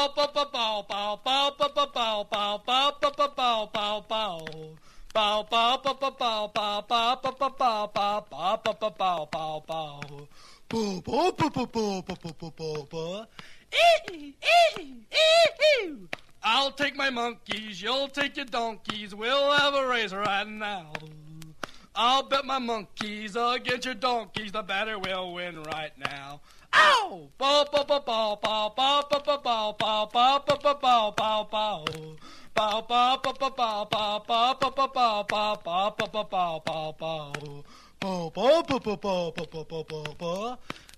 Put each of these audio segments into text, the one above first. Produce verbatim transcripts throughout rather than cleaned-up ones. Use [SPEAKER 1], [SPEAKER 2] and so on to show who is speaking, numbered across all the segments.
[SPEAKER 1] bow bow bow bow bow bow bow bow bow bow bow bow bow bow bow bow. Bow bow bow bow bow bow bow bow bow bow bow bow bow bow bow bow bow. Bow bow bow bow bow bow bow bow bow bow. Ee ee ee. I'll take my monkeys, you'll take your donkeys. We'll have a race right now. I'll bet my monkeys against your donkeys. The batter will win right now. Ow! Bow bow bow bow bow bow bow bow bow bow bow bow bow bow bow bow. Bow bow bow bow bow bow bow bow bow bow bow bow bow bow bow bow bow. Bow bow bow bow bow bow bow bow bow bow.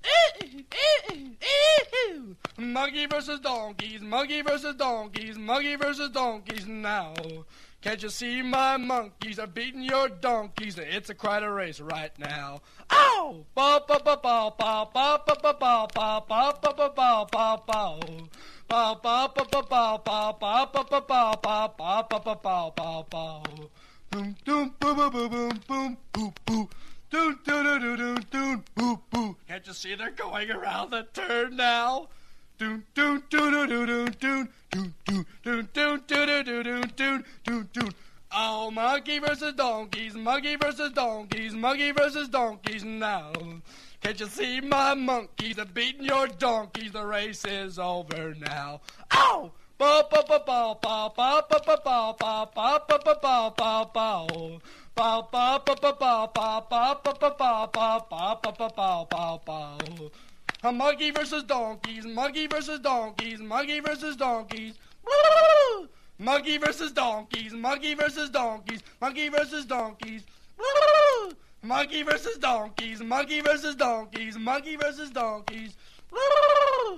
[SPEAKER 1] Monkey versus donkeys, monkey versus donkeys, monkey versus donkeys now. Can't you see my monkeys are beating your donkeys? It's a quite a race right now. Ow! Bow bow bow bow bow bow bow bow bow bow bow bow bow bow bow bow. Bow bow bow bow bow bow bow bow bow bow bow bow bow bow bow bow bow. Boom boom boom boom boom boom boom boom boom. Doon doon doon doon doon boo boo. Can't you see they're going around the turn now? Doon doon doon doon doon doon doon doon doon doon doon doon doon doon doon. Oh, monkey versus donkeys, monkey versus donkeys, monkey versus donkeys now. Can't you see my monkeys are beating your donkeys? The race is over now. Ow! Bow bow bow bow bow bow bow bow bow bow bow bow bow bow bow bow. Bow bow bow bow bow bow bow bow bow bow bow bow bow bow bow bow bow. A monkey versus donkeys, monkey versus donkeys, monkey versus donkeys. Woo! Monkey versus donkeys, monkey versus donkeys, monkey versus donkeys. Woo! Monkey versus donkeys, monkey versus donkeys, monkey versus donkeys. Woo!